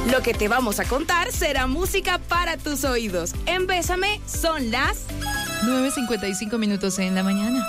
Lo que te vamos a contar será música para tus oídos. En Bésame son las 9:55 en la mañana.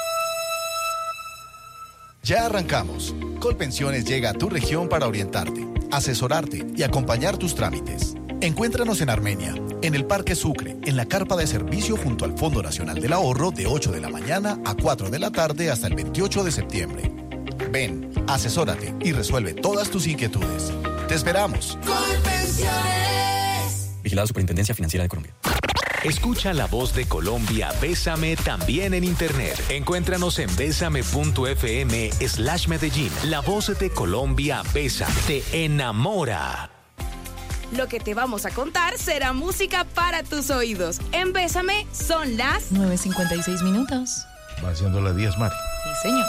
Ya arrancamos. Colpensiones llega a tu región para orientarte, asesorarte y acompañar tus trámites. Encuéntranos en Armenia, en el Parque Sucre, en la carpa de servicio junto al Fondo Nacional del Ahorro de 8 de la mañana a 4 de la tarde hasta el 28 de septiembre. Ven, asesórate y resuelve todas tus inquietudes. ¡Te esperamos! Colpensiones. Vigilado Superintendencia Financiera de Colombia. Escucha La Voz de Colombia, Bésame también en internet. Encuéntranos en besame.fm/Medellín. La Voz de Colombia, Bésame, te enamora. Lo que te vamos a contar será música para tus oídos. En Bésame son las 9:56. Va siendo las 10, Mari. Sí, señor.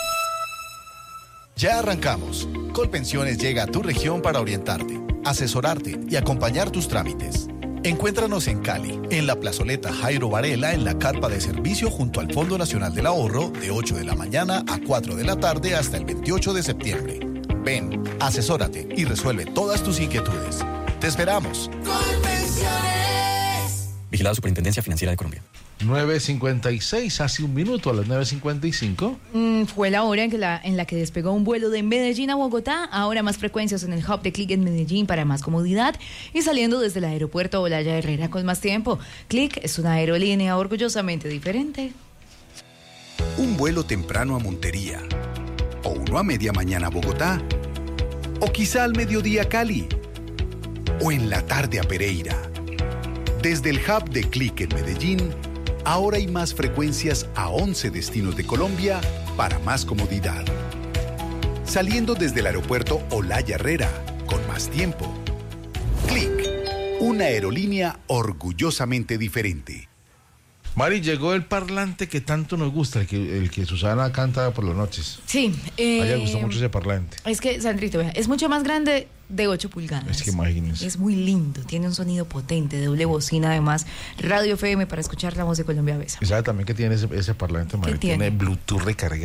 Ya arrancamos. Colpensiones llega a tu región para orientarte, asesorarte y acompañar tus trámites. Encuéntranos en Cali, en la plazoleta Jairo Varela, en la carpa de servicio junto al Fondo Nacional del Ahorro de 8 de la mañana a 4 de la tarde hasta el 28 de septiembre. Ven, asesórate y resuelve todas tus inquietudes. ¡Te esperamos! Colpensiones. Vigilado Superintendencia Financiera de Colombia. 9:56, hace un minuto, a las 9:55. Fue la hora en la que despegó un vuelo de Medellín a Bogotá. Ahora más frecuencias en el hub de Click en Medellín para más comodidad y saliendo desde el aeropuerto Olaya Herrera con más tiempo. Click es una aerolínea orgullosamente diferente. Un vuelo temprano a Montería, o uno a media mañana a Bogotá, o quizá al mediodía a Cali, o en la tarde a Pereira. Desde el hub de Click en Medellín, ahora hay más frecuencias a 11 destinos de Colombia para más comodidad. Saliendo desde el aeropuerto Olaya Herrera, con más tiempo. Click, una aerolínea orgullosamente diferente. Mari, llegó el parlante que tanto nos gusta, el que Susana canta por las noches. Sí. A ella le gustó mucho ese parlante. Es que, Sandrito, vea, es mucho más grande, de 8 pulgadas. Es que imagínense. Es muy lindo, tiene un sonido potente, doble bocina, además, Radio FM para escuchar La Voz de Colombia Besa. ¿Y sabe también que tiene ese parlante, Mari? ¿Qué tiene? Bluetooth recargado.